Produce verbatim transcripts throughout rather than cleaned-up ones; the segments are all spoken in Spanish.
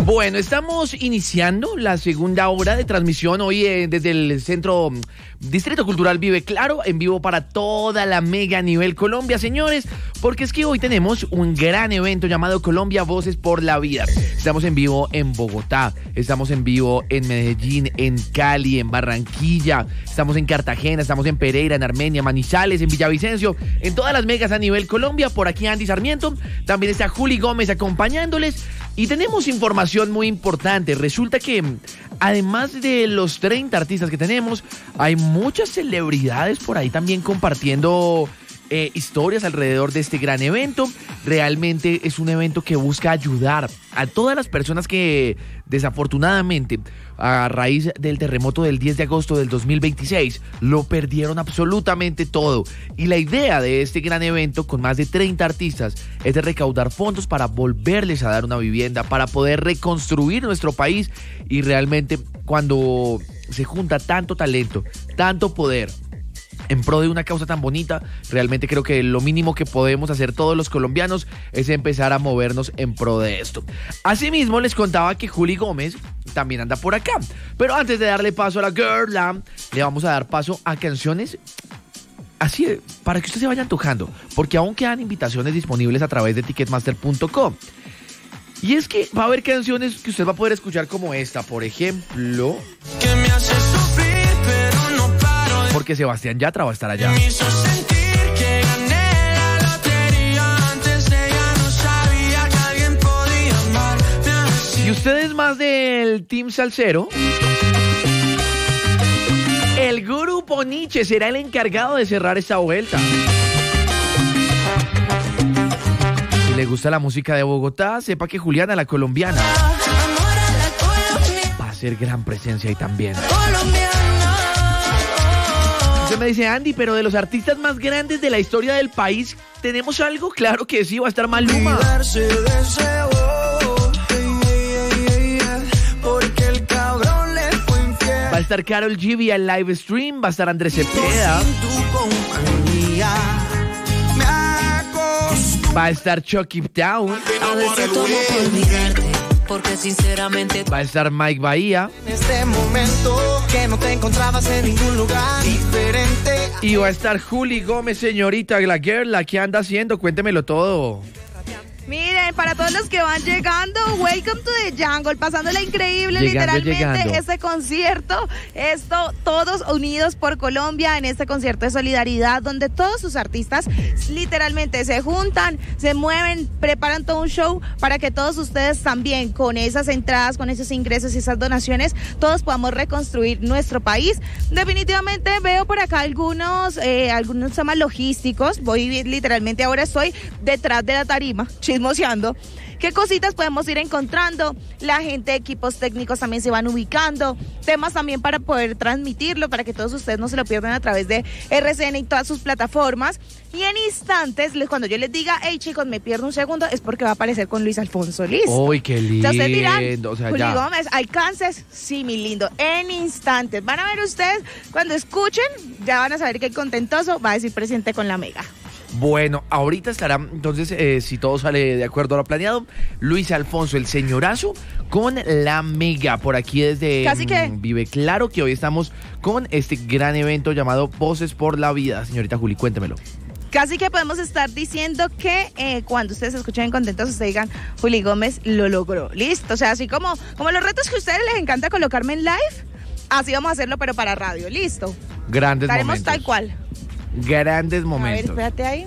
Bueno, estamos iniciando la segunda hora de transmisión hoy eh, desde el Centro Distrito Cultural Vive Claro, en vivo para toda la mega a nivel Colombia, señores, porque es que hoy tenemos un gran evento llamado Colombia Voces por la Vida. Estamos en vivo en Bogotá, estamos en vivo en Medellín, en Cali, en Barranquilla, estamos en Cartagena, estamos en Pereira, en Armenia, Manizales, en Villavicencio, en todas las megas a nivel Colombia. Por aquí Andy Sarmiento, también está Juli Gómez acompañándoles y tenemos información muy importante. Resulta que además de los treinta artistas que tenemos, hay muchas celebridades por ahí también compartiendo eh, historias alrededor de este gran evento. Realmente es un evento que busca ayudar a todas las personas que desafortunadamente a raíz del terremoto del diez de agosto del dos mil veintiséis lo perdieron absolutamente todo. Y la idea de este gran evento con más de treinta artistas es de recaudar fondos para volverles a dar una vivienda, para poder reconstruir nuestro país. Y realmente cuando se junta tanto talento, tanto poder en pro de una causa tan bonita, realmente creo que lo mínimo que podemos hacer todos los colombianos es empezar a movernos en pro de esto. Asimismo, les contaba que Juli Gómez también anda por acá. Pero antes de darle paso a la Girl Lamb, le vamos a dar paso a canciones así, para que usted se vaya antojando, porque aún quedan invitaciones disponibles a través de ticketmaster punto com. Y es que va a haber canciones que usted va a poder escuchar como esta, por ejemplo, que me hace sufrir, pero no paro de... porque Sebastián Yatra va a estar allá. Me hizo sentir que gané la lotería. Antes ella no sabía que alguien podía amarme así. Si usted es más del Team Salsero, el Grupo Nietzsche será el encargado de cerrar esta vuelta. Si le gusta la música de Bogotá, sepa que Juliana, la colombiana, va a ser gran presencia ahí también. Usted me dice, Andy, pero de los artistas más grandes de la historia del país, ¿tenemos algo? Claro que sí, va a estar Maluma. Va a estar Karol G vía live stream, va a estar Andrés Cepeda, va a estar Chucky Town, A veces tomo por olvidarte, porque sinceramente va a estar Mike Bahía en este momento que no te encontrabas en ningún lugar diferente. y va a estar Juli Gómez, señorita, la girl, la que anda haciendo, cuéntemelo todo. Miren, para todos los que van llegando, welcome to the jungle, pasándola increíble, Llegando, literalmente, llegando. este concierto, esto, todos unidos por Colombia, en este concierto de solidaridad, donde todos sus artistas literalmente se juntan, se mueven, preparan todo un show para que todos ustedes también, con esas entradas, con esos ingresos y esas donaciones, todos podamos reconstruir nuestro país. Definitivamente veo por acá algunos, eh, algunos temas logísticos, voy literalmente, ahora estoy detrás de la tarima, chismoseando. ¿Qué cositas podemos ir encontrando? La gente de equipos técnicos también se van ubicando. Temas también para poder transmitirlo, para que todos ustedes no se lo pierdan a través de R C N y todas sus plataformas. Y en instantes, cuando yo les diga, hey chicos, me pierdo un segundo, es porque va a aparecer con Luis Alfonso. ¿Listo? ¡Uy, qué lindo! Ya ustedes dirán, O sea, Juli ya. Gómez, ¿alcances? Sí, mi lindo. En instantes. Van a ver ustedes, cuando escuchen, ya van a saber que el contentoso va a decir presente con la mega. Bueno, ahorita estará, entonces, eh, si todo sale de acuerdo a lo planeado, Luis Alfonso, el señorazo, con la mega, por aquí desde Casi que- mm, Vive Claro, que hoy estamos con este gran evento llamado Voces por la Vida. Señorita Juli, cuéntemelo. Casi que podemos estar diciendo que eh, cuando ustedes escuchen contentos, ustedes digan, Juli Gómez lo logró. Listo, o sea, así como, como los retos que a ustedes les encanta colocarme en live, así vamos a hacerlo, pero para radio. Listo. Grandes Estaremos momentos. tal cual. Grandes A ver, momentos. espérate ahí.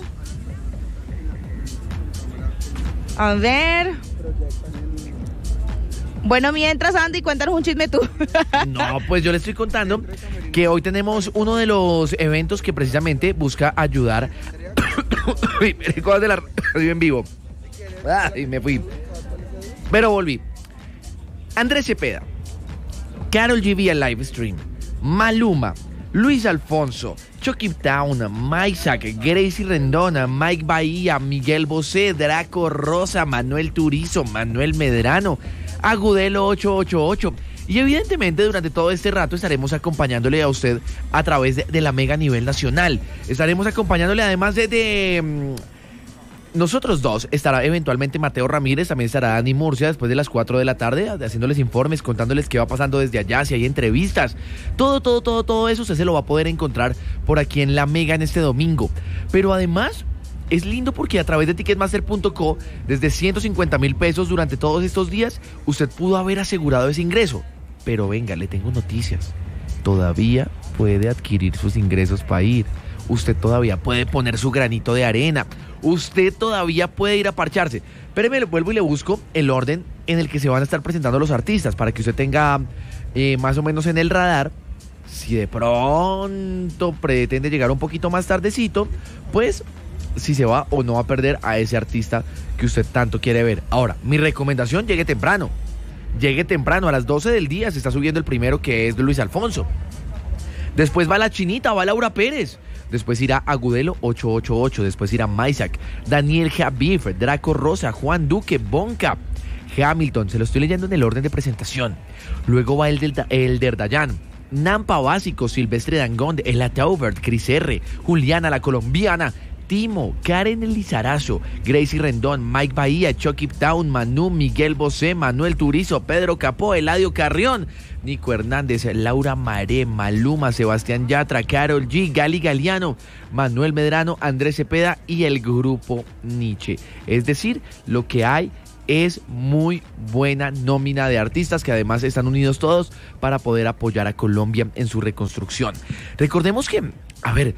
A ver. Bueno, mientras, Andy, cuéntanos un chisme tú. No, pues yo le estoy contando que hoy tenemos uno de los eventos que precisamente busca ayudar. Uy, me recuerdo de la radio en vivo. Ay, me fui. Pero volví. Andrés Cepeda, Karol G vía live stream, Maluma, Luis Alfonso, Chucky Town, Maisak, Gracie Rendona, Mike Bahía, Miguel Bosé, Draco Rosa, Manuel Turizo, Manuel Medrano, Agudelo ocho ocho ocho. Y evidentemente durante todo este rato estaremos acompañándole a usted a través de, de la mega a nivel nacional. Estaremos acompañándole además de, de nosotros dos, estará eventualmente Mateo Ramírez, también estará Dani Murcia después de las cuatro de la tarde, haciéndoles informes, contándoles qué va pasando desde allá, si hay entrevistas, todo, todo, todo, todo eso usted se lo va a poder encontrar por aquí en La Mega en este domingo. Pero además, es lindo porque a través de ticketmaster punto co, desde ciento cincuenta mil pesos durante todos estos días, usted pudo haber asegurado ese ingreso. Pero venga, le tengo noticias. Todavía puede adquirir sus ingresos para ir. Usted todavía puede poner su granito de arena. Usted todavía puede ir a parcharse. Pero me vuelvo y le busco el orden en el que se van a estar presentando los artistas para que usted tenga eh, más o menos en el radar. Si de pronto pretende llegar un poquito más tardecito, pues si se va o no va a perder a ese artista que usted tanto quiere ver. Ahora, mi recomendación, llegue temprano. Llegue temprano, a las doce del día se está subiendo el primero, que es Luis Alfonso. Después va La Chinita, va Laura Pérez. Después irá Agudelo ochocientos ochenta y ocho. Después irá Maisak, Daniel Javif, Draco Rosa, Juan Duque, Bonca, Hamilton. Se lo estoy leyendo en el orden de presentación. Luego va el del, el del Dayan, Nampa Básico, Silvestre Dangond, Ela Taubert, Cris R, Juliana la Colombiana, Timo, Karen El Lizarazo, Gracie Rendón, Mike Bahía, Chucky Town, Manu, Miguel Bosé, Manuel Turizo, Pedro Capó, Eladio Carrión, Nico Hernández, Laura Maré, Maluma, Sebastián Yatra, Karol G, Gali Galeano, Manuel Medrano, Andrés Cepeda y el grupo Nietzsche. Es decir, lo que hay es muy buena nómina de artistas que además están unidos todos para poder apoyar a Colombia en su reconstrucción. Recordemos que, a ver,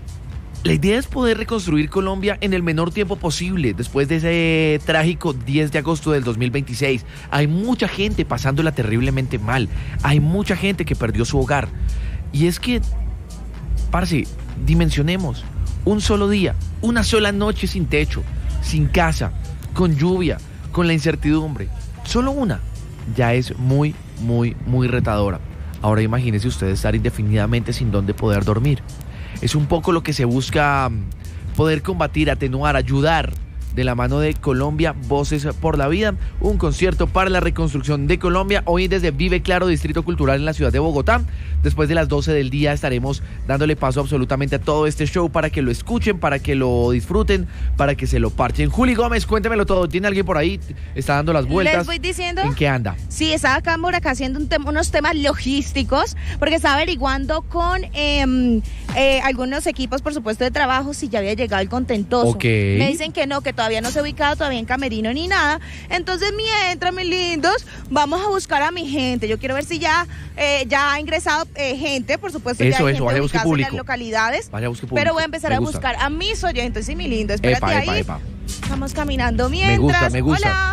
la idea es poder reconstruir Colombia en el menor tiempo posible después de ese trágico diez de agosto del dos mil veintiséis. Hay mucha gente pasándola terriblemente mal. Hay mucha gente que perdió su hogar. Y es que, parce, dimensionemos. Un solo día, una sola noche sin techo, sin casa, con lluvia, con la incertidumbre. Solo una ya es muy, muy, muy retadora. Ahora imagínese usted estar indefinidamente sin dónde poder dormir. Es un poco lo que se busca poder combatir, atenuar, ayudar de la mano de Colombia, Voces por la Vida, un concierto para la reconstrucción de Colombia, hoy desde Vive Claro, Distrito Cultural en la ciudad de Bogotá. Después de las doce del día estaremos dándole paso absolutamente a todo este show para que lo escuchen, para que lo disfruten, para que se lo parchen. Juli Gómez, cuéntemelo todo, ¿tiene alguien por ahí? ¿Está dando las vueltas? Les voy diciendo. ¿En qué anda? Sí, estaba acá por acá haciendo un tem- unos temas logísticos, porque estaba averiguando con eh, eh, algunos equipos, por supuesto, de trabajo, si ya había llegado el contentoso. Ok. Me dicen que no, que todavía no se ha ubicado todavía en camerino ni nada. Entonces, mientras, mis lindos, vamos a buscar a mi gente. Yo quiero ver si ya, eh, ya ha ingresado eh, gente, por supuesto. Eso, ya hay eso, gente vaya a buscar ubicada en público. las localidades. Vaya a buscar público. Pero voy a empezar Me a gusta. buscar a mis oyentes, sí, mi lindo. Espérate Epa, epa, ahí. epa. Vamos caminando mientras. Me gusta, me gusta. Hola.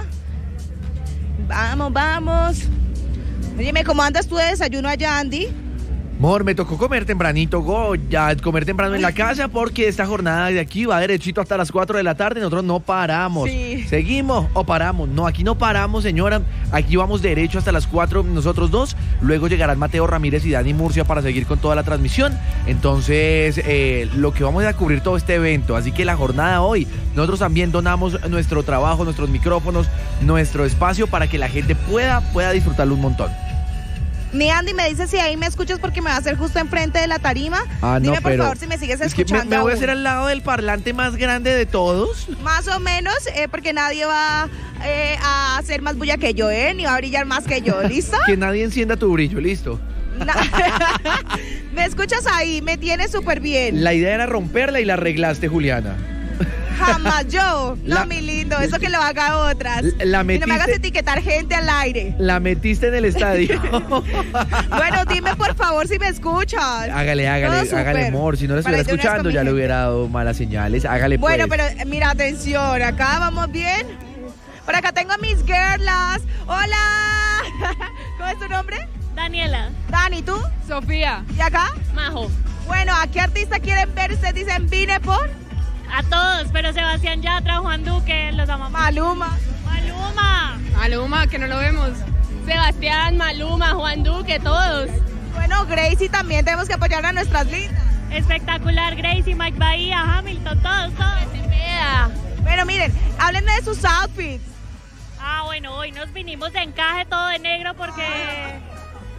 Vamos, vamos. Óyeme, ¿cómo andas tú de desayuno allá, Andy? Mor, me tocó comer tempranito, go, ya comer temprano en la casa porque esta jornada de aquí va derechito hasta las cuatro de la tarde. Nosotros no paramos. Sí. ¿Seguimos o paramos? No, aquí no paramos, señora. Aquí vamos derecho hasta las cuatro nosotros dos. Luego llegarán Mateo Ramírez y Dani Murcia para seguir con toda la transmisión. Entonces, eh, lo que vamos a cubrir todo este evento. Así que la jornada hoy, nosotros también donamos nuestro trabajo, nuestros micrófonos, nuestro espacio para que la gente pueda, pueda disfrutarlo un montón. Mi Andy me dice si ahí me escuchas porque me va a hacer justo enfrente de la tarima. Ah, Dime no, por pero favor si me sigues es que escuchando. me, me voy a aún. hacer al lado del parlante más grande de todos. Más o menos, eh, porque nadie va eh, a hacer más bulla que yo, ¿eh? Ni va a brillar más que yo, ¿listo? Que nadie encienda tu brillo, listo. Na- ¿Me escuchas ahí? Me tienes súper bien. La idea era romperla y la arreglaste, Juliana. Jamás yo. No, La- mi lindo, eso que lo haga otras. La Y no me hagas metiste- etiquetar gente al aire. La metiste en el estadio. Bueno, dime por favor si me escuchas. Hágale, Todo hágale, súper. hágale, amor. Si no la Para estuviera ir de una vez escuchando, con mi ya le gente. hubiera dado malas señales. Hágale, Bueno, pues. pero eh, mira, atención, acá vamos bien. Por acá tengo a mis girlas. Hola. ¿Cómo es tu nombre? Daniela, Dani, ¿tú? Sofía, ¿Y acá? Majo, Bueno, ¿a qué artista quieren ver? Ustedes dicen, vine por a todos, pero Sebastián Yatra, Juan Duque, los amamos. Maluma. Maluma. Maluma, que no lo vemos. Sebastián, Maluma, Juan Duque, todos. Bueno, Gracie también tenemos que apoyar a nuestras lindas. Espectacular, Gracie, Mike Bahía, Hamilton, todos, todos. Bueno, miren, háblenme de sus outfits. Ah, bueno, hoy nos vinimos de encaje todo de negro porque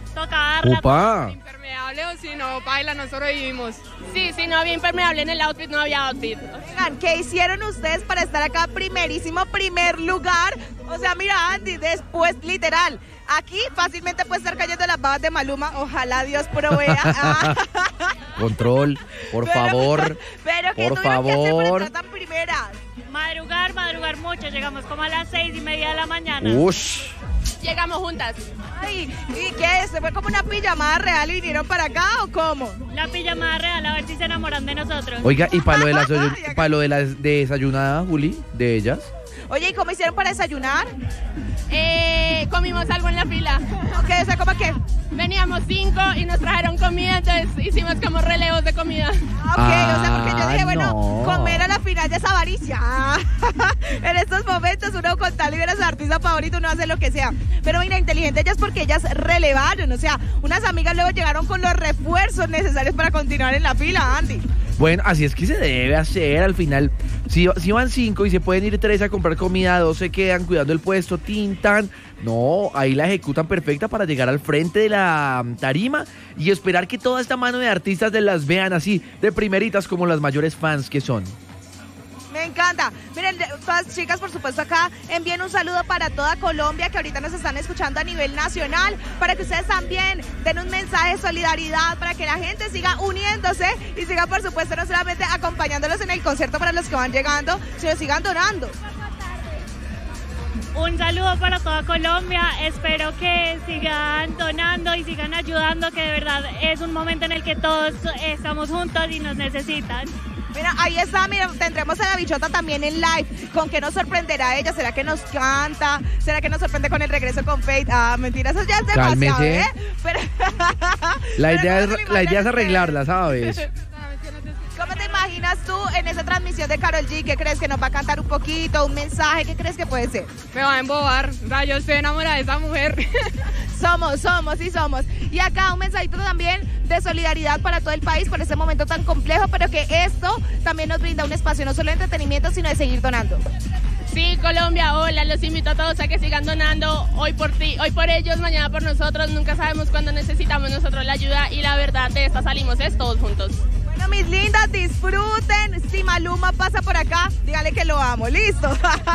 Toca darla. ¡Opa! Impermeable o si no, baila, no sobrevivimos. Sí, si no había impermeable en el outfit, no había outfit. Oigan, ¿qué hicieron ustedes para estar acá primerísimo primer lugar? O sea, mira, Andy, después, literal, aquí fácilmente puede estar cayendo las babas de Maluma. Ojalá Dios provea. Ah. Control, por Pero- favor. Pero ¿qué por tuvieron que hacer para favor. estar tan primeras? Madrugar, madrugar mucho. Llegamos como a las seis y media de la mañana. Ush. Llegamos juntas. Ay, ¿y qué? ¿Se fue como una pijamada real y vinieron para acá o cómo? La pijamada real, a ver si se enamoran de nosotros. Oiga, ¿y para lo de la, soyu- para lo de la desayunada, Juli, de ellas? Oye, ¿y cómo hicieron para desayunar? Eh, comimos algo en la fila. Ok, o sea, ¿cómo que? Veníamos cinco y nos trajeron comida, entonces hicimos como relevos de comida. Ah, ok, o sea, porque yo Ah, dije, bueno, no. comer a la final ya es avaricia. En estos momentos uno con tal de ver a su artista favorito uno hace lo que sea. Pero mira, inteligente ellas porque ellas relevaron, o sea, unas amigas luego llegaron con los refuerzos necesarios para continuar en la fila, Andy. Bueno, así es que se debe hacer al final. Si, si van cinco y se pueden ir tres a comprar comida, dos se quedan cuidando el puesto, tintan. No, ahí la ejecutan perfecta para llegar al frente de la mm, tarima y esperar que toda esta mano de artistas de las vean así, de primeritas como las mayores fans que son. Me encanta. Miren, de- todas las chicas, por supuesto, acá envíen un saludo para toda Colombia que ahorita nos están escuchando a nivel nacional, para que ustedes también den un mensaje de solidaridad, para que la gente siga uniéndose y siga, por supuesto, no solamente acompañándolos en el concierto para los que van llegando, sino sigan donando. Un saludo para toda Colombia, espero que sigan donando y sigan ayudando, que de verdad es un momento en el que todos estamos juntos y nos necesitan. Mira, ahí está, mira, tendremos a la bichota también en live. ¿Con qué nos sorprenderá ella? ¿Será que nos canta? ¿Será que nos sorprende con el regreso con Fate? Ah, mentira, eso ya es demasiado, Cálmese. ¿eh? Pero, La pero idea, ¿cómo es, se lo la idea es imaginan arreglarla, ¿sabes? ¿Cómo te imaginas tú en esa transmisión de Karol G? ¿Qué crees que nos va a cantar un poquito? ¿Un mensaje? ¿Qué crees que puede ser? Me va a embobar, o sea, yo estoy enamorada de esa mujer. Somos, somos y somos. Y acá un mensajito también de solidaridad para todo el país por este momento tan complejo, pero que esto también nos brinda un espacio no solo de entretenimiento, sino de seguir donando. Sí, Colombia, hola, los invito a todos a que sigan donando, hoy por ti, hoy por ellos, mañana por nosotros, nunca sabemos cuándo necesitamos nosotros la ayuda y la verdad de esta salimos es todos juntos. Bueno, mis lindas, disfruten. Si Maluma pasa por acá, dígale que lo amo. Listo.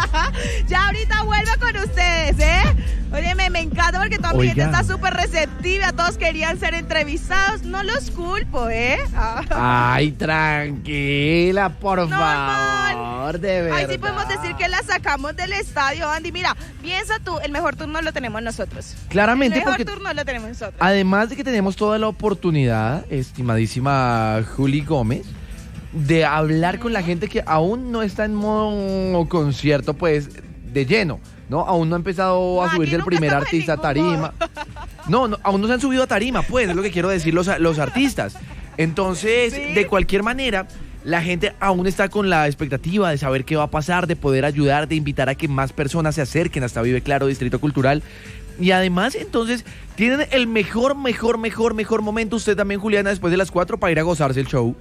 Ya ahorita vuelvo con ustedes, ¿eh? Óyeme, me encanta porque toda mi Oiga. gente está súper receptiva. Todos querían ser entrevistados. No los culpo, ¿eh? Ay, tranquila, por Normal. favor, de verdad. Ahí sí podemos decir que la sacamos del estadio, Andy. Mira, piensa tú, el mejor turno lo tenemos nosotros. Claramente, El mejor porque turno lo tenemos nosotros. además de que tenemos toda la oportunidad, estimadísima Juli Gómez, de hablar con la gente que aún no está en modo concierto, pues, de lleno, ¿no? Aún no ha empezado a Aquí subirse el nunca primer estamos en artista a ningún tarima. No, no, aún no se han subido a tarima, pues, es lo que quiero decir los, los artistas. Entonces, ¿Sí? de cualquier manera, la gente aún está con la expectativa de saber qué va a pasar, de poder ayudar, de invitar a que más personas se acerquen hasta Vive Claro Distrito Cultural. Y además, entonces, tienen el mejor, mejor, mejor, mejor momento. Usted también, Juliana, después de las cuatro para ir a gozarse el show.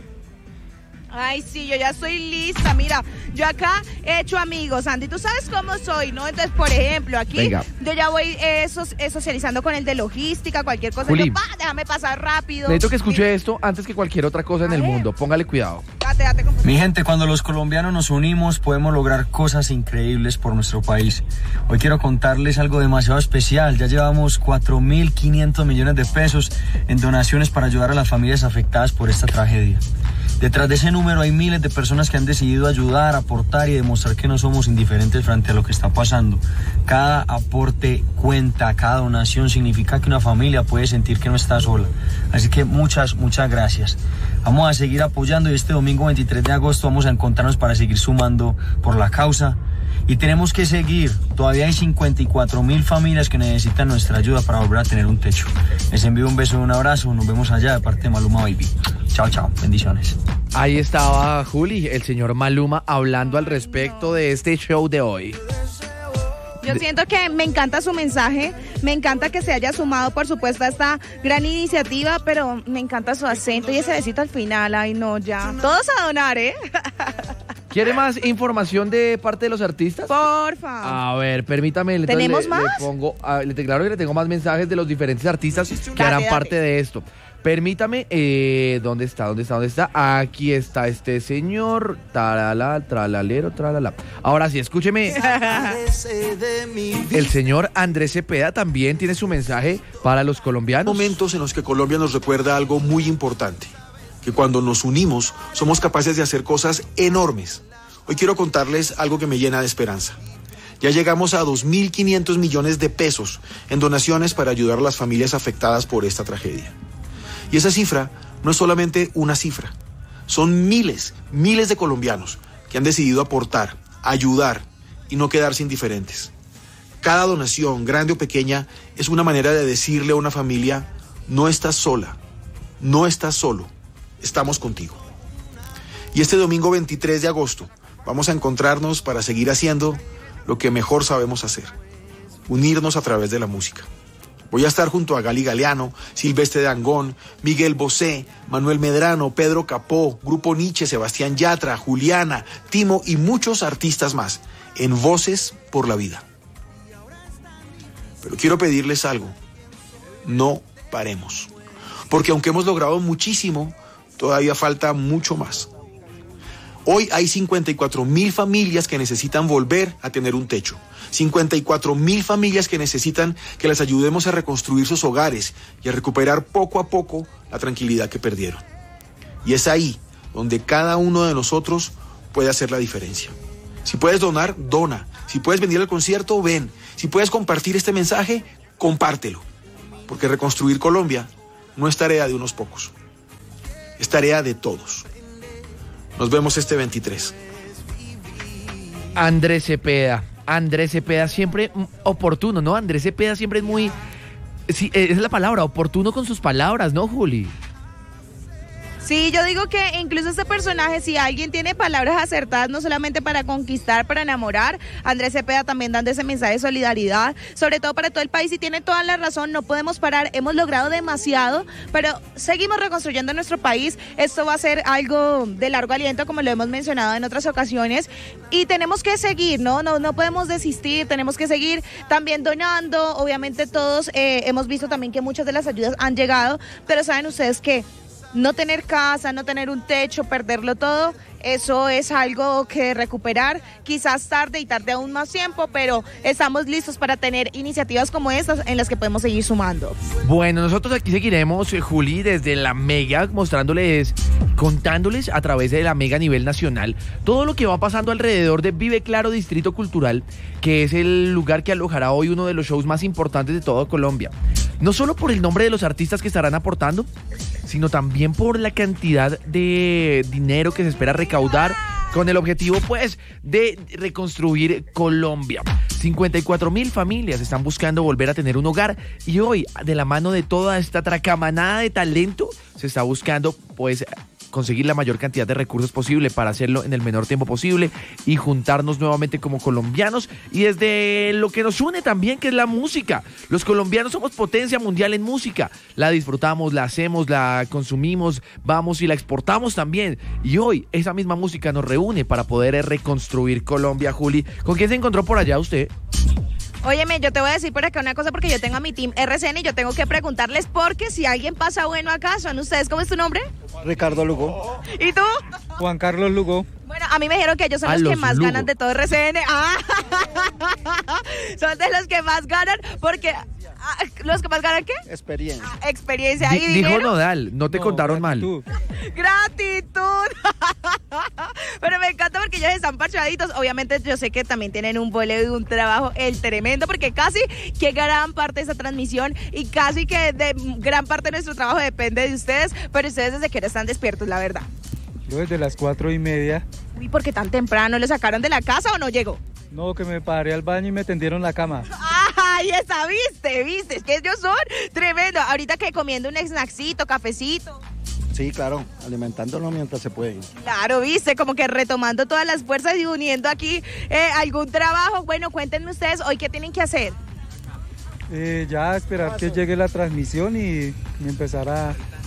Ay, sí, yo ya estoy lista. Mira, yo acá he hecho amigos, Andy. Tú sabes cómo soy, ¿no? Entonces, por ejemplo, aquí Venga. yo ya voy eh, sos- eh, socializando con el de logística, cualquier cosa. Juli. Yo, pa, déjame pasar rápido. Necesito que escuche esto antes que cualquier otra cosa en A el ver. mundo. Póngale cuidado. Date, date, compa. Mi gente, cuando los colombianos nos unimos podemos lograr cosas increíbles por nuestro país. Hoy quiero contarles algo demasiado especial. Ya llevamos cuatro mil quinientos millones de pesos en donaciones para ayudar a las familias afectadas por esta tragedia. Detrás de ese número hay miles de personas que han decidido ayudar, aportar y demostrar que no somos indiferentes frente a lo que está pasando. Cada aporte cuenta, cada donación significa que una familia puede sentir que no está sola. Así que muchas, muchas gracias. Vamos a seguir apoyando y este domingo veintitrés de agosto vamos a encontrarnos para seguir sumando por la causa. Y tenemos que seguir. Todavía hay cincuenta y cuatro mil familias que necesitan nuestra ayuda para volver a tener un techo. Les envío un beso y un abrazo. Nos vemos allá de parte de Maluma Baby. Chao, chao. Bendiciones. Ahí estaba Juli, el señor Maluma, hablando al respecto de este show de hoy. Yo siento que me encanta su mensaje, me encanta que se haya sumado, por supuesto, a esta gran iniciativa, pero me encanta su acento y ese besito al final. Ay, no, ya. Todos a donar, ¿eh? ¿Quiere más información de parte de los artistas? Porfa. A ver, permítame. entonces ¿Tenemos le, más? Le pongo, a- le, claro que le tengo más mensajes de los diferentes artistas que Dale, harán dale. parte de esto. Permítame, eh, ¿dónde está? ¿Dónde está? ¿Dónde está? Aquí está este señor. Tralala, tralalero, tralala. Ahora sí, escúcheme. El señor Andrés Cepeda también tiene su mensaje para los colombianos. Momentos en los que Colombia nos recuerda algo muy importante, que cuando nos unimos somos capaces de hacer cosas enormes. Hoy quiero contarles algo que me llena de esperanza. Ya llegamos a dos mil quinientos millones de pesos en donaciones para ayudar a las familias afectadas por esta tragedia. Y esa cifra no es solamente una cifra, son miles, miles de colombianos que han decidido aportar, ayudar y no quedarse indiferentes. Cada donación, grande o pequeña, es una manera de decirle a una familia: no estás sola, no estás solo, estamos contigo. Y este domingo veintitrés de agosto vamos a encontrarnos para seguir haciendo lo que mejor sabemos hacer: unirnos a través de la música. Voy a estar junto a Gali Galeano, Silvestre Dangond, Miguel Bosé, Manuel Medrano, Pedro Capó, Grupo Nietzsche, Sebastián Yatra, Juliana, Timo y muchos artistas más en Voces por la Vida. Pero quiero pedirles algo: no paremos, porque aunque hemos logrado muchísimo, todavía falta mucho más. Hoy hay cincuenta y cuatro mil familias que necesitan volver a tener un techo. cincuenta y cuatro mil familias que necesitan que les ayudemos a reconstruir sus hogares y a recuperar poco a poco la tranquilidad que perdieron. Y es ahí donde cada uno de nosotros puede hacer la diferencia. Si puedes donar, dona. Si puedes venir al concierto, ven. Si puedes compartir este mensaje, compártelo. Porque reconstruir Colombia no es tarea de unos pocos. Es tarea de todos. Nos vemos este veintitrés. Andrés Cepeda. Andrés Cepeda siempre mm, oportuno, ¿no? Andrés Cepeda siempre es muy... Sí, eh, es la palabra, oportuno con sus palabras, ¿no, Juli? Sí, yo digo que incluso este personaje, si alguien tiene palabras acertadas, no solamente para conquistar, para enamorar, Andrés Cepeda también dando ese mensaje de solidaridad, sobre todo para todo el país, y tiene toda la razón, no podemos parar, hemos logrado demasiado, pero seguimos reconstruyendo nuestro país, esto va a ser algo de largo aliento, como lo hemos mencionado en otras ocasiones, y tenemos que seguir, ¿no? No, no podemos desistir, tenemos que seguir también donando, obviamente todos eh, hemos visto también que muchas de las ayudas han llegado, pero saben ustedes que no tener casa, no tener un techo, perderlo todo, eso es algo que recuperar, quizás tarde y tarde aún más tiempo, pero estamos listos para tener iniciativas como estas en las que podemos seguir sumando. Bueno, nosotros aquí seguiremos, eh, Juli, desde la Mega, mostrándoles, contándoles a través de la Mega a nivel nacional todo lo que va pasando alrededor de Vive Claro Distrito Cultural, que es el lugar que alojará hoy uno de los shows más importantes de toda Colombia. No solo por el nombre de los artistas que estarán aportando, sino también por la cantidad de dinero que se espera recaudar con el objetivo, pues, de reconstruir Colombia. cincuenta y cuatro mil familias están buscando volver a tener un hogar y hoy, de la mano de toda esta tracamanada de talento, se está buscando, pues, conseguir la mayor cantidad de recursos posible para hacerlo en el menor tiempo posible y juntarnos nuevamente como colombianos y desde lo que nos une también, que es la música. Los colombianos somos potencia mundial en música, la disfrutamos, la hacemos, la consumimos, vamos y la exportamos también, y hoy esa misma música nos reúne para poder reconstruir Colombia. Juli, ¿con quién se encontró por allá usted? Óyeme, yo te voy a decir por acá una cosa porque yo tengo a mi team R C N y yo tengo que preguntarles porque si alguien pasa bueno acá, ¿son ustedes? ¿Cómo es tu nombre? Ricardo Lugo. ¿Y tú? Juan Carlos Lugo. Bueno, a mí me dijeron que ellos son A los, que los más Lugo. ganan de todo R C N. Ah, son de los que más ganan porque... ah, ¿los que más ganan qué? Experiencia. Ah, experiencia Di- y dijo dinero. Nodal, no te No, contaron mal. gratitud. ¡Gratitud! Pero me encanta porque ellos están parchaditos. Obviamente yo sé que también tienen un vuelo y un trabajo el tremendo, porque casi que gran parte de esta transmisión y casi que de gran parte de nuestro trabajo depende de ustedes, pero ustedes desde que ahora están despiertos, la verdad. Yo desde las cuatro y media. Uy, ¿por qué tan temprano? ¿Lo sacaron de la casa o no llegó? No, que me paré al baño y me tendieron la cama. ¡Ay, esa viste, viste! Es que ellos son tremendo. Ahorita que comiendo un snackcito, cafecito. Sí, claro, alimentándolo mientras se puede. Claro, viste, como que retomando todas las fuerzas y uniendo aquí eh, algún trabajo. Bueno, cuéntenme ustedes, ¿hoy qué tienen que hacer? Eh, ya esperar que llegue la transmisión y, y empezar a,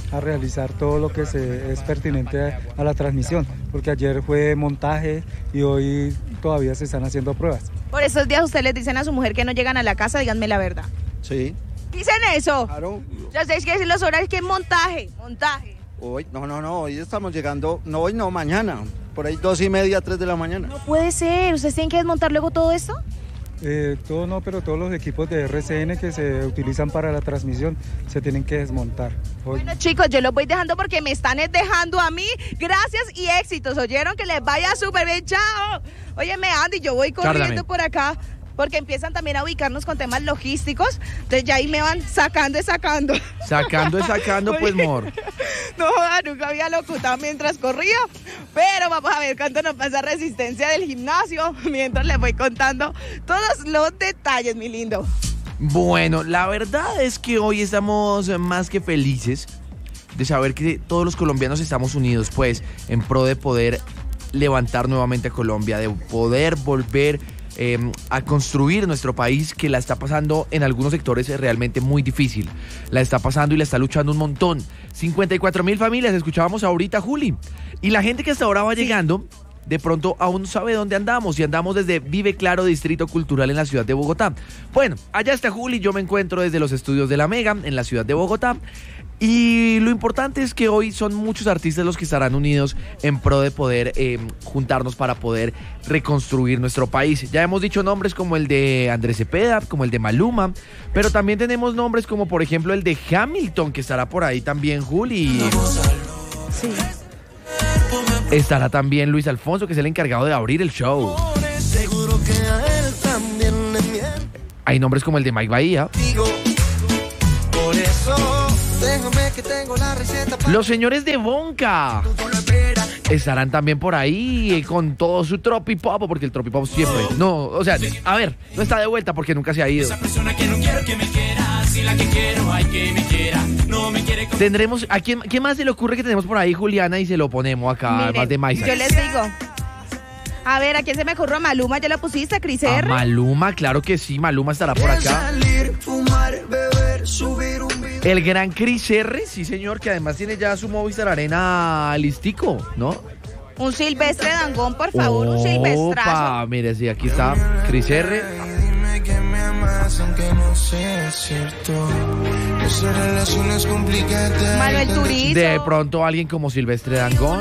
a realizar todo lo que se, es pertinente a, a la transmisión, porque ayer fue montaje y hoy todavía se están haciendo pruebas. Por esos días ustedes les dicen a su mujer que no llegan a la casa, díganme la verdad. Sí, ¿Dicen eso? claro. Ya sabéis que decir los horarios que es montaje, montaje. Hoy, no, no, no, hoy estamos llegando, no hoy, no, mañana. Por ahí dos y media, tres de la mañana. No puede ser, ¿ustedes tienen que desmontar luego todo esto? Eh, todo no, pero todos los equipos de R C N que se utilizan para la transmisión se tienen que desmontar. Hoy. Bueno, chicos, yo los voy dejando porque me están dejando a mí. Gracias y éxitos. ¿Oyeron? Que les vaya súper bien. ¡Chao! Óyeme, Andy, yo voy corriendo Chárdame. por acá porque empiezan también a ubicarnos con temas logísticos. Entonces ya ahí me van sacando y sacando. Sacando y sacando, pues, Oye. mor. No, nunca había locutado mientras corría. Pero vamos a ver cuánto nos pasa resistencia del gimnasio mientras les voy contando todos los detalles, mi lindo. Bueno, la verdad es que hoy estamos más que felices de saber que todos los colombianos estamos unidos, pues, en pro de poder levantar nuevamente a Colombia, de poder volver eh, a construir nuestro país, que la está pasando en algunos sectores realmente muy difícil. La está pasando y la está luchando un montón. cincuenta y cuatro mil familias, escuchábamos ahorita, Juli. Y la gente que hasta ahora va llegando, de pronto aún no sabe dónde andamos, y andamos desde Vive Claro, Distrito Cultural en la ciudad de Bogotá. Bueno, allá está Juli, yo me encuentro desde los estudios de La Mega en la ciudad de Bogotá. Y lo importante es que hoy son muchos artistas los que estarán unidos en pro de poder eh, juntarnos para poder reconstruir nuestro país. Ya hemos dicho nombres como el de Andrés Cepeda, como el de Maluma, pero también tenemos nombres como por ejemplo el de Hamilton, que estará por ahí también, Juli. Sí. Estará también Luis Alfonso, que es el encargado de abrir el show. Seguro que a él también le miento. Hay nombres como el de Mike Bahía. Por eso, déjame que tengo la receta para Los señores de Bonca tu espera. estarán también por ahí eh, con todo su tropipop, porque el tropipop siempre... No, o sea, a ver, no está de vuelta porque nunca se ha ido. Persona que no quiero que me quiera, si la que quiero hay que me quiera, no me quiere con... Tendremos... ¿A quién, quién más se le ocurre que tenemos por ahí, Juliana? Y se lo ponemos acá, Miren, además de Maisa. yo les digo. A ver, ¿a quién se me ocurrió? Maluma, ¿ya lo pusiste, Cris A R? Maluma, claro que sí, Maluma estará por acá. Salir, fumar, beber, subir un video. El gran Cris R, sí señor, que además tiene ya su Movistar Arena listico, ¿no? Un Silvestre Dangond, por favor, un silvestrazo. Opa, mire, sí, aquí está Cris R. Dime que me amas aunque no sea cierto. Esa relación es complicada. Manuel Turizo. De pronto alguien como Silvestre Dangond.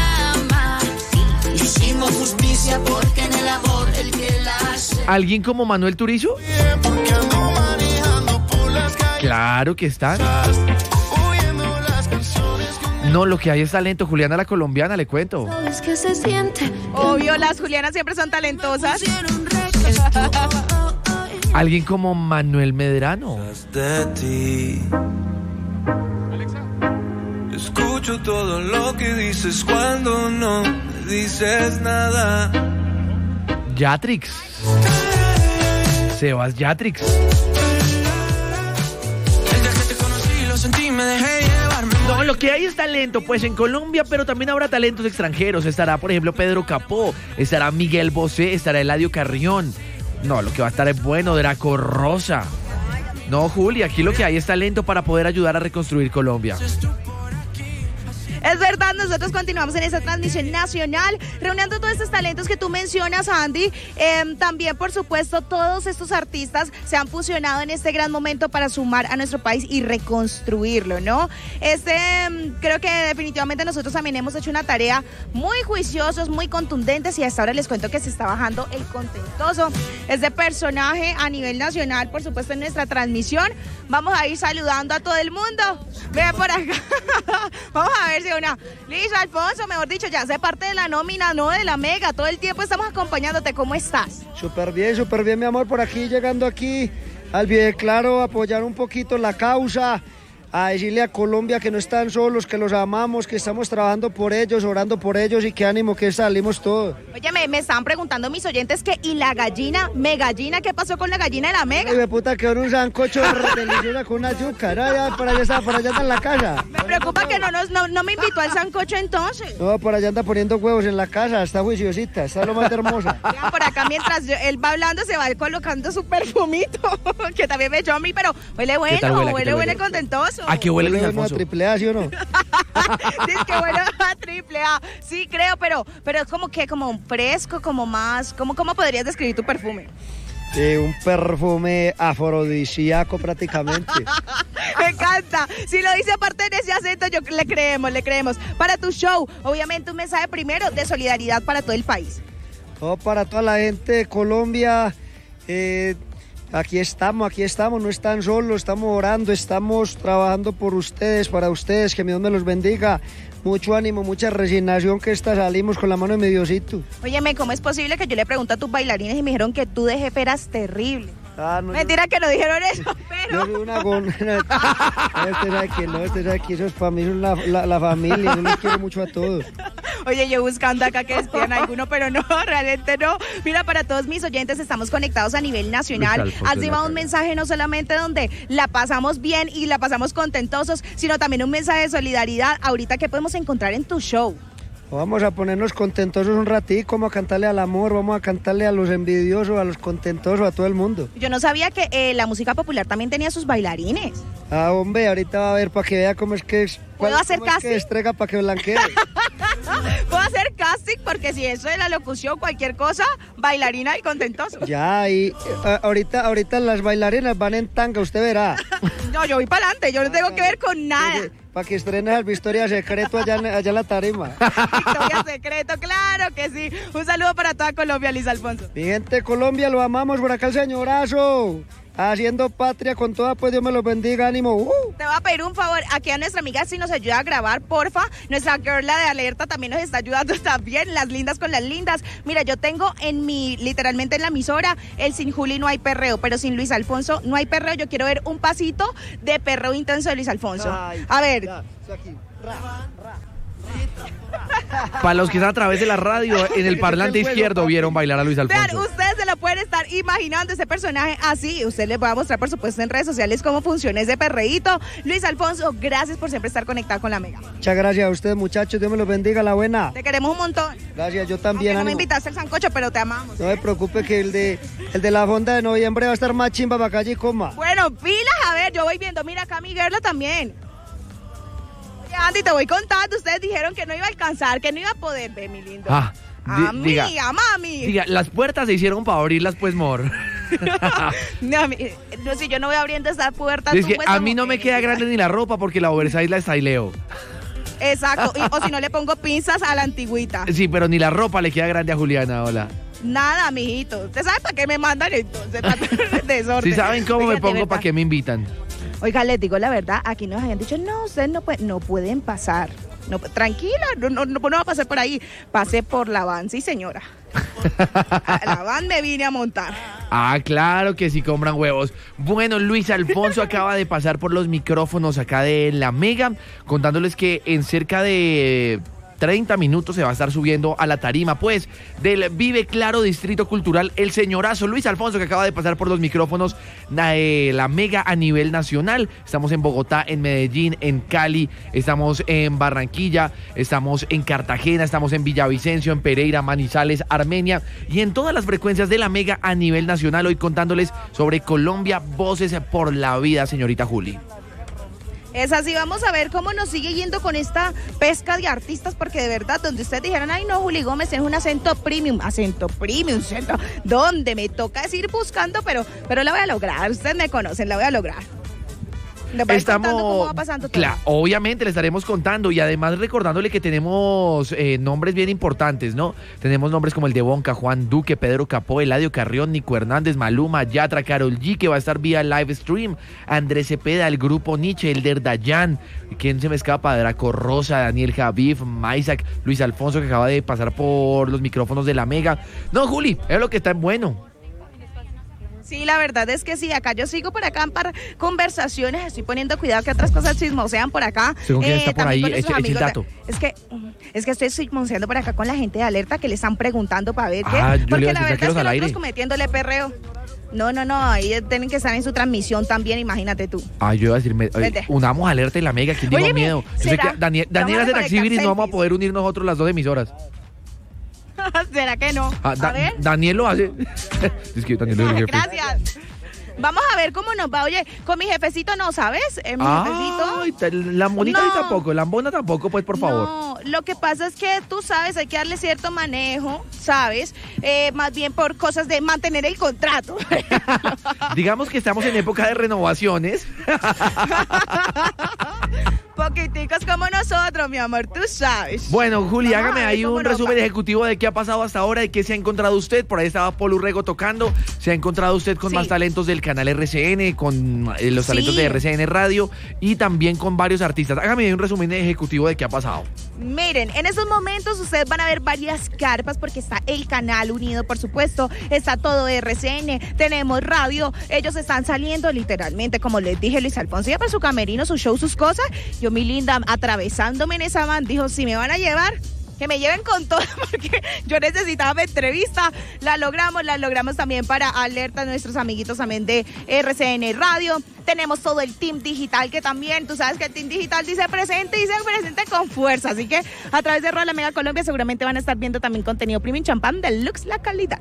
Hicimos justicia porque en el amor el que la hace. ¿Alguien como Manuel Turizo? Porque ando manejando por las calles. Claro que están. Oyendo las canciones que No, lo que hay es talento, Juliana la colombiana, le cuento. ¿Sabes qué se siente? Obvio, las Julianas siempre son talentosas. Alguien como Manuel Medrano. de ti. Escucho todo lo que dices cuando no me dices nada. Yatrix. Sebas Yatrix. Desde que te conocí lo sentí, me dejé llevarme. No, lo que hay es talento, pues en Colombia, pero también habrá talentos extranjeros. Estará, por ejemplo, Pedro Capó, estará Miguel Bosé, estará Eladio Carrión. No, lo que va a estar es bueno, Draco Rosa. No, Juli, aquí lo que hay es talento para poder ayudar a reconstruir Colombia. Es verdad, nosotros continuamos en esta transmisión nacional, reuniendo todos estos talentos que tú mencionas, Andy. Eh, también, por supuesto, todos estos artistas se han fusionado en este gran momento para sumar a nuestro país y reconstruirlo, ¿no? Este, eh, creo que definitivamente nosotros también hemos hecho una tarea muy juiciosos, muy contundentes, y hasta ahora les cuento que se está bajando el contentoso. Este personaje a nivel nacional, por supuesto, en nuestra transmisión. Vamos a ir saludando a todo el mundo. Vean por acá. Vamos a ver si una. Liz Alfonso, mejor dicho, ya hace parte de la nómina, no de la Mega. Todo el tiempo estamos acompañándote. ¿Cómo estás? Súper bien, súper bien, mi amor, por aquí, llegando aquí al Vive Claro, a apoyar un poquito la causa, a decirle a Colombia que no están solos, que los amamos, que estamos trabajando por ellos, orando por ellos, y que ánimo, que salimos todos. Oye, me, me estaban preguntando mis oyentes que, ¿y la gallina? ¿Me gallina? ¿Qué pasó con la gallina de la Mega? Ay, de puta, que era un sancocho delicioso con una yuca, ¿no? Ya, por allá está, por allá está en la casa. Me preocupa que no, nos, no, no me invitó al sancocho entonces. No, por allá anda poniendo huevos en la casa, está juiciosita, está lo más hermosa. Vean, por acá mientras yo- él va hablando se va colocando su perfumito, que también me echó a mí, pero huele tal bueno, huele? ¿Qué huele tal huele huele? contentoso. eso. ¿A qué huele Luis Huele uno a Alfonso? triple A, ¿sí o no? Dice que bueno, a triple A. Sí, creo, pero, pero es como que, como fresco, como más. ¿Cómo, cómo podrías describir tu perfume? Eh, un perfume afrodisíaco prácticamente. Me encanta. Si lo dice aparte en ese acento, yo le creemos, le creemos. Para tu show, obviamente un mensaje primero de solidaridad para todo el país. Oh, para toda la gente de Colombia, eh, aquí estamos, aquí estamos, no están solos, estamos orando, estamos trabajando por ustedes, para ustedes, que mi Dios me los bendiga. Mucho ánimo, mucha resignación, que esta salimos con la mano de mi Diosito. Óyeme, ¿cómo es posible que yo le pregunte a tus bailarines y me dijeron que tú de jefe eras terrible? Ah, no, Mentira yo, que no dijeron eso, yo pero... soy una gon... No, este sabe que no, este sabe que eso es para mí, son la, la, la familia, yo les quiero mucho a todos. Oye, yo buscando acá que despidan a alguno, pero no, realmente no. Mira, para todos mis oyentes, estamos conectados a nivel nacional. Luis Alfonso Has llevado un Lacalle. mensaje no solamente donde la pasamos bien y la pasamos contentosos, sino también un mensaje de solidaridad ahorita que podemos encontrar en tu show. Vamos a ponernos contentosos un ratico, vamos a cantarle al amor, vamos a cantarle a los envidiosos, a los contentosos, a todo el mundo. Yo no sabía que eh, la música popular también tenía sus bailarines. Ah, hombre, ahorita va a ver para que vea cómo es que es. ¿Puedo cuál- hacer cómo es casting? que estrega para que blanquee. Puedo hacer casting porque si eso de la locución, cualquier cosa, bailarina y contentoso. Ya, y eh, ahorita, ahorita las bailarinas van en tanga, usted verá. No, yo voy para adelante, yo no tengo que ver con nada. Para que estrenes al Victoria Secreto allá en, allá en la tarima. Victoria Secreto, claro que sí. Un saludo para toda Colombia, Luis Alfonso. Mi gente de Colombia, lo amamos, por acá el señorazo. Haciendo patria con toda, pues Dios me los bendiga, ánimo. Uh. Te voy a pedir un favor, aquí a nuestra amiga si nos ayuda a grabar, porfa. Nuestra girla de alerta también nos está ayudando también, las lindas con las lindas. Mira, yo tengo en mi, literalmente en la emisora, el sin Juli no hay perreo, pero sin Luis Alfonso no hay perreo. Yo quiero ver un pasito de perreo intenso de Luis Alfonso. Ay, A ver, ya, estoy aquí. Ra, ra. Para los que están a través de la radio, en el parlante izquierdo vieron bailar a Luis vean, Alfonso. ustedes se lo pueden estar imaginando ese personaje así. Usted les va a mostrar, por supuesto, en redes sociales cómo funciona ese perreíto. Luis Alfonso, gracias por siempre estar conectado con la Mega. Muchas gracias a ustedes, muchachos, Dios me los bendiga, la buena. Te queremos un montón. Gracias, yo Aunque también, no me ánimo. invitaste al sancocho, pero te amamos. No me preocupe que el de, el de la fonda de noviembre va a estar más chimba para calle y coma. Bueno, pilas, a ver, yo voy viendo. Mira acá mi girla también. Oye, Andy, te voy contando. Ustedes dijeron que no iba a alcanzar, que no iba a poder, ve, mi lindo. Ah, a di- mí, diga, a mami. diga, las puertas se hicieron para abrirlas, pues, mor. No, a mí- no, si yo no voy abriendo esta puerta. Es tú, que pues, a como mí no me que- queda grande ni la ropa porque la oversize la styleo. Exacto, y- o si no le pongo pinzas a la antigüita. Sí, pero ni la ropa le queda grande a Juliana, hola. Nada, mijito. ¿Usted sabe para qué me mandan entonces? Para todo el desorden. Si saben cómo me Oigan, de pongo, verdad. ¿para qué me invitan? Oiga, les digo la verdad, aquí nos habían dicho, no, ustedes no, pueden, no pueden pasar. No, tranquila, no, no, no, no va a pasar por ahí. Pasé por la van, sí señora. A la van me vine a montar. Ah, claro que sí compran huevos. Bueno, Luis Alfonso acaba de pasar por los micrófonos acá de La Mega, contándoles que en cerca de treinta minutos se va a estar subiendo a la tarima, pues, del Vive Claro Distrito Cultural, el señorazo Luis Alfonso, que acaba de pasar por los micrófonos de La Mega a nivel nacional. Estamos en Bogotá, en Medellín, en Cali, estamos en Barranquilla, estamos en Cartagena, estamos en Villavicencio, en Pereira, Manizales, Armenia y en todas las frecuencias de La Mega a nivel nacional. Hoy contándoles sobre Colombia, voces por la vida, señorita Juli. Es así, vamos a ver cómo nos sigue yendo con esta pesca de artistas, porque de verdad, donde ustedes dijeran, ay no, Juli Gómez es un acento premium, acento premium, acento, donde me toca es ir buscando, pero, pero la voy a lograr, ustedes me conocen, la voy a lograr. Les voy a ir contando cómo va pasando todo. Claro, obviamente le estaremos contando y además recordándole que tenemos eh, nombres bien importantes, ¿no? Tenemos nombres como el de Bonca, Juan Duque, Pedro Capó, Eladio Carrión, Nico Hernández, Maluma, Yatra, Karol G, que va a estar vía live stream, Andrés Cepeda, el grupo Nietzsche, Elder Dayan, ¿quién se me escapa? Draco Rosa, Daniel Javif, Maisak, Luis Alfonso, que acaba de pasar por los micrófonos de La Mega. No, Juli, es lo que está bueno. Sí, la verdad es que sí, acá yo sigo por acá para conversaciones, estoy poniendo cuidado que otras cosas chismosean por acá. Según quién está por también ahí, con nuestros eche- eche el amigos de- dato. Es que, es que estoy chismoseando por acá con la gente de Alerta que le están preguntando para ver qué. Ah, yo le Porque iba a la decir, verdad es sáquelos que al nosotros aire. cometiéndole perreo. No, no, no, ahí tienen que estar en su transmisión también, imagínate tú. Ah, yo iba a decir, me- oye, Vente. unamos Alerta y La Mega, ¿quién dijo Oye, mi- miedo? Yo sé ¿será? que Daniel, Vamos Daniel a hace conectar Taxibiris, no vamos a selfies. poder unir nosotros las dos emisoras. ¿Será que no? Ah, Da- a ver. Daniel lo hace. Es que Daniel lo hace, jefe. Gracias. Vamos a ver cómo nos va. Oye, con mi jefecito no, ¿sabes? Eh, mi jefecito. Ay, te- lambonita No. y tampoco, lambona tampoco, pues, por favor. No, lo que pasa es que tú sabes, hay que darle cierto manejo, ¿sabes? Eh, más bien por cosas de mantener el contrato. Digamos que estamos en época de renovaciones. Poquiticos como nosotros, mi amor, tú sabes. Bueno, Juli, Vamos a hágame ver ahí cómo un nos resumen va. ejecutivo de qué ha pasado hasta ahora y qué se ha encontrado usted. Por ahí estaba Paul Urrego tocando. Se ha encontrado usted con Sí. más talentos del canal R C N, con eh, los talentos Sí. de R C N Radio y también con varios artistas. Hágame ahí un resumen ejecutivo de qué ha pasado. Miren, en estos momentos ustedes van a ver varias carpas porque está el canal unido, por supuesto, está todo R C N, tenemos radio, ellos están saliendo literalmente, como les dije, Luis Alfonso ya para su camerino, su show, sus cosas. Yo, mi linda, atravesándome en esa van, dijo, si me van a llevar, que me lleven con todo, porque yo necesitaba mi entrevista. La logramos, la logramos también para alerta a nuestros amiguitos también de R C N Radio. Tenemos todo el team digital que también, tú sabes que el team digital dice presente, dice presente con fuerza. Así que a través de Rola Mega Colombia seguramente van a estar viendo también contenido premium champán deluxe, la calidad.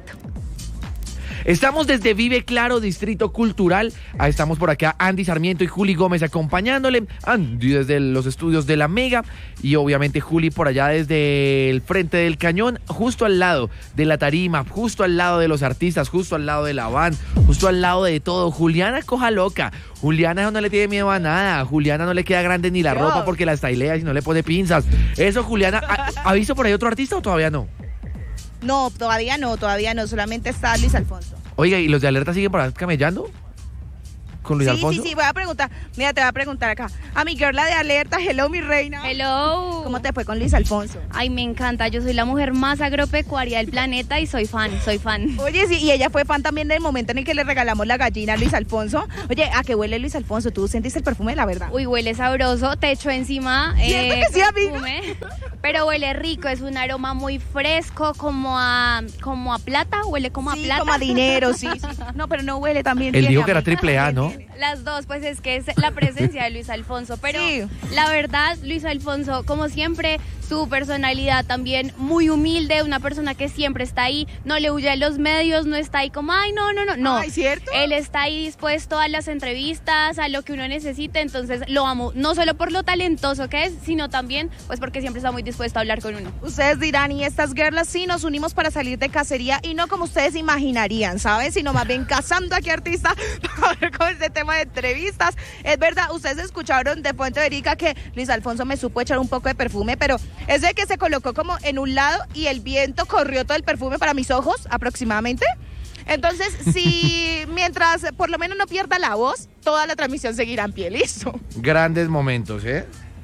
Estamos desde Vive Claro, Distrito Cultural. Ah, estamos por acá Andy Sarmiento y Juli Gómez acompañándole. Andy desde los estudios de La Mega y obviamente Juli por allá desde el frente del cañón, justo al lado de la tarima, justo al lado de los artistas, justo al lado de la van, justo al lado de todo. Juliana coja loca. Juliana no le tiene miedo a nada. Juliana no le queda grande ni la Dios. ropa porque la stylea y no le pone pinzas. Eso, Juliana, ¿ha, ha visto por ahí otro artista o todavía no? No, todavía no, todavía no, solamente está Luis Alfonso. Oiga, ¿y los de Alerta siguen por acá camellando? ¿Con Luis Sí, Alfonso? sí, sí, voy a preguntar, mira, te voy a preguntar acá. A mi girl, la de Alerta, hello, mi reina. Hello. ¿Cómo te fue con Luis Alfonso? Ay, me encanta. Yo soy la mujer más agropecuaria del planeta y soy fan, soy fan. Oye, sí, y ella fue fan también del momento en el que le regalamos la gallina a Luis Alfonso. Oye, ¿a qué huele Luis Alfonso? ¿Tú sentiste el perfume, la verdad? Uy, huele sabroso, te echo encima. ¿Cierto que sí, amiga? perfume, pero huele rico, es un aroma muy fresco, como a como a plata, huele como Sí, a plata. como a dinero, sí, sí. No, pero no huele también. Él tiene, dijo que era amiga. triple A, ¿no? Las dos, pues es que es la presencia de Luis Alfonso, pero Sí. la verdad, Luis Alfonso, como siempre, su personalidad también muy humilde, una persona que siempre está ahí, no le huye a los medios, no está ahí como, ay, no, no, no, no. Ay, ¿cierto? Él está ahí dispuesto a las entrevistas, a lo que uno necesite, entonces lo amo, no solo por lo talentoso que es, sino también, pues porque siempre está muy dispuesto a hablar con uno. Ustedes dirán, y estas girlas sí nos unimos para salir de cacería y no como ustedes imaginarían, ¿saben? Sino más bien cazando a qué artista para ver con este tema de entrevistas. Es verdad, ustedes escucharon de Puente Verica que Luis Alfonso me supo echar un poco de perfume, pero es de que se colocó como en un lado y el viento corrió todo el perfume para mis ojos aproximadamente. Entonces, si mientras por lo menos no pierda la voz, toda la transmisión seguirá en pie, listo. Grandes momentos, ¿eh?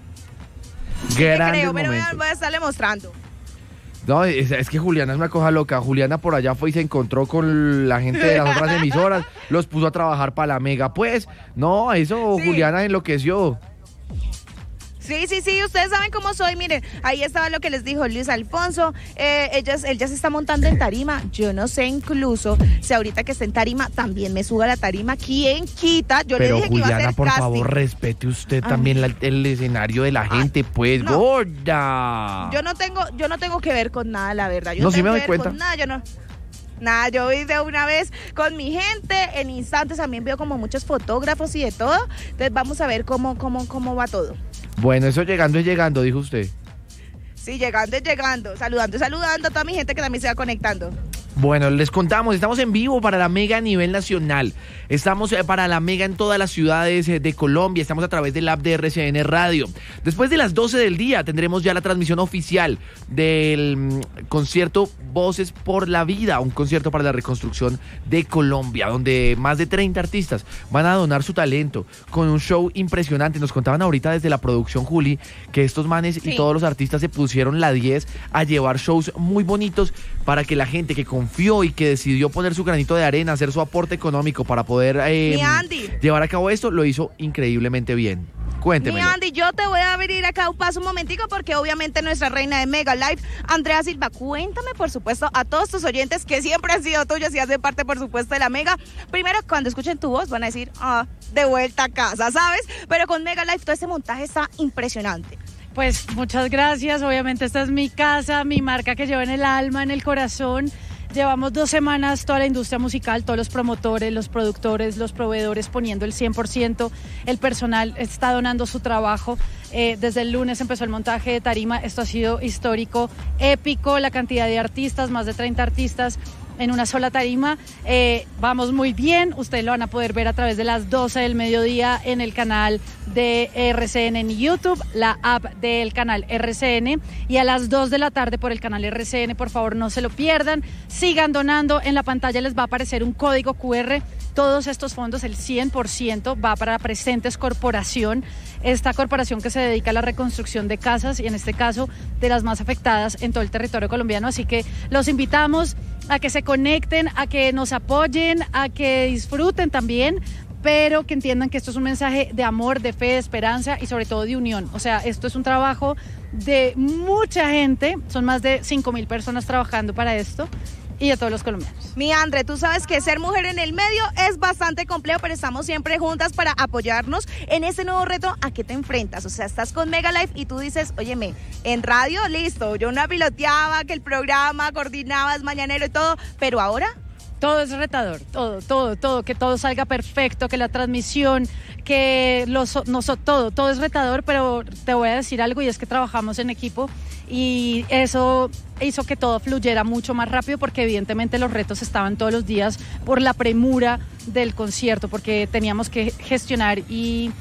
Te Grandes creo, pero voy a, momentos. voy a estarle mostrando. No, es, es que Juliana es una cosa loca. Juliana por allá fue y se encontró con la gente de las otras emisoras, los puso a trabajar para la Mega. Pues, no, eso Sí. Juliana enloqueció. Sí, sí, sí, ustedes saben cómo soy, miren, ahí estaba lo que les dijo Luis Alfonso, eh, ellas, él ya se está montando en tarima, yo no sé incluso si ahorita que está en tarima también me suba a la tarima, ¿quién quita? Yo Pero le dije que iba a Juliana, hacer por casting. favor, respete usted Ay. también la- el escenario de la gente, pues, no. gorda. Yo no tengo, yo no tengo que ver con nada, la verdad, yo No, no, sí tengo me que doy ver cuenta. con nada, yo no... Nada, yo vi de una vez con mi gente, en instantes también veo como muchos fotógrafos y de todo, entonces vamos a ver cómo, cómo, cómo va todo. Bueno, eso llegando es llegando, dijo usted. Sí, llegando es llegando, saludando y saludando a toda mi gente que también se va conectando. Bueno, les contamos, estamos en vivo para la Mega a nivel nacional. Estamos eh, para la Mega en todas las ciudades eh, de Colombia. Estamos a través del app de R C N Radio. Después de las doce del día tendremos ya la transmisión oficial del mm, concierto Voces por la Vida, un concierto para la reconstrucción de Colombia, donde más de treinta artistas van a donar su talento con un show impresionante. Nos contaban ahorita desde la producción, Juli, que estos manes Sí. y todos los artistas se pusieron la diez a llevar shows muy bonitos para que la gente que confió y que decidió poner su granito de arena, hacer su aporte económico para poder eh, Mi Andy. llevar a cabo esto, lo hizo increíblemente bien. Cuénteme. Mi Andy, yo te voy a abrir acá un paso un momentico porque obviamente nuestra reina de Mega Live, Andrea Silva, cuéntame por supuesto a todos tus oyentes que siempre han sido tuyos y hacen parte por supuesto de la Mega. Primero, cuando escuchen tu voz van a decir, ah, de vuelta a casa, ¿sabes? Pero con Mega Live todo este montaje está impresionante. Pues muchas gracias, obviamente esta es mi casa, mi marca que llevo en el alma, en el corazón. Llevamos dos semanas toda la industria musical, todos los promotores, los productores, los proveedores poniendo el cien por ciento, el personal está donando su trabajo. Eh, desde el lunes empezó el montaje de tarima, esto ha sido histórico, épico, la cantidad de artistas, más de treinta artistas en una sola tarima. Eh, vamos muy bien, ustedes lo van a poder ver a través de las doce del mediodía en el canal de R C N en YouTube, la app del canal R C N, y a las dos de la tarde por el canal R C N. Por favor, no se lo pierdan, sigan donando. En la pantalla les va a aparecer un código cu erre. Todos estos fondos, el cien por ciento, va para Presentes Corporación, esta corporación que se dedica a la reconstrucción de casas y en este caso de las más afectadas en todo el territorio colombiano. Así que los invitamos a que se conecten, a que nos apoyen, a que disfruten también, pero que entiendan que esto es un mensaje de amor, de fe, de esperanza y sobre todo de unión. O sea, esto es un trabajo de mucha gente, son más de cinco mil personas trabajando para esto y de todos los colombianos. Mi Andre, tú sabes que ser mujer en el medio es bastante complejo, pero estamos siempre juntas para apoyarnos en este nuevo reto. ¿A qué te enfrentas? O sea, estás con Mega Life y tú dices, óyeme, en radio, listo, yo no piloteaba, que el programa, coordinabas mañanero y todo, pero ahora... Todo es retador, todo, todo, todo, que todo salga perfecto, que la transmisión, que los, no, todo, todo es retador, pero te voy a decir algo y es que trabajamos en equipo y eso hizo que todo fluyera mucho más rápido porque evidentemente los retos estaban todos los días por la premura del concierto, porque teníamos que gestionar y,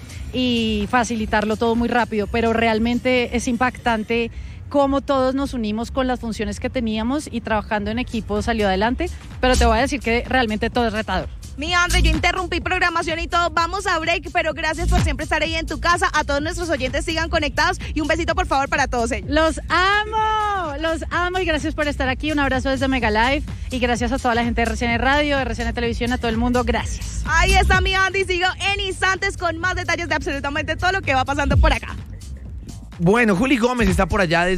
y facilitarlo todo muy rápido, pero realmente es impactante cómo todos nos unimos con las funciones que teníamos y trabajando en equipo salió adelante, pero te voy a decir que realmente todo es retador. Mi Andre, yo interrumpí programación y todo, vamos a break, pero gracias por siempre estar ahí en tu casa. A todos nuestros oyentes sigan conectados y un besito por favor para todos ellos. Los amo, los amo y gracias por estar aquí. Un abrazo desde Mega Live y gracias a toda la gente de R C N Radio, R C N Televisión, a todo el mundo, gracias. Ahí está mi Andre y sigo en instantes con más detalles de absolutamente todo lo que va pasando por acá. Bueno, Juli Gómez está por allá desde